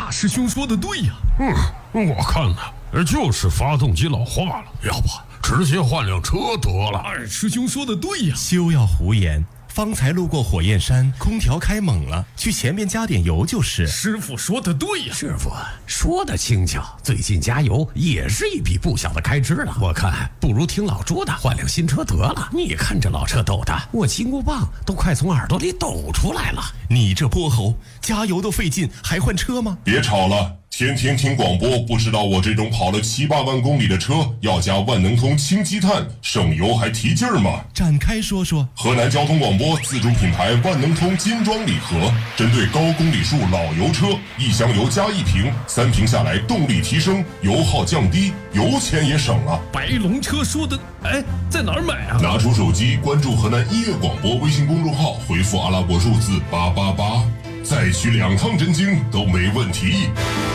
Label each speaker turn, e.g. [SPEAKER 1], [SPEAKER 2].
[SPEAKER 1] 大师兄说的对呀。
[SPEAKER 2] 我看呢，就是发动机老化了，要不直接换辆车得了。
[SPEAKER 1] 二师兄说的对呀。
[SPEAKER 3] 休要胡言，方才路过火焰山，空调开猛了，去前面加点油就是。
[SPEAKER 1] 师傅说的对呀。
[SPEAKER 4] 师傅说的轻巧，最近加油也是一笔不小的开支了。我看不如听老朱的，换辆新车得了。你看这老车抖的，我金箍棒都快从耳朵里抖出来了。
[SPEAKER 3] 你这泼猴，加油都费劲，还换车吗？
[SPEAKER 5] 别吵了。天天听广播，不知道我这种跑了7、8万公里的车要加万能通氢积碳，省油还提劲儿吗？
[SPEAKER 3] 展开说说。
[SPEAKER 5] 河南交通广播自主品牌万能通金装礼盒，针对高公里数老油车，1箱油加1瓶，3瓶下来动力提升，油耗降低，油钱也省了。
[SPEAKER 1] 白龙车说的，在哪儿买啊？
[SPEAKER 5] 拿出手机关注河南音乐广播微信公众号，回复阿拉伯数字888，再取2趟真经都没问题。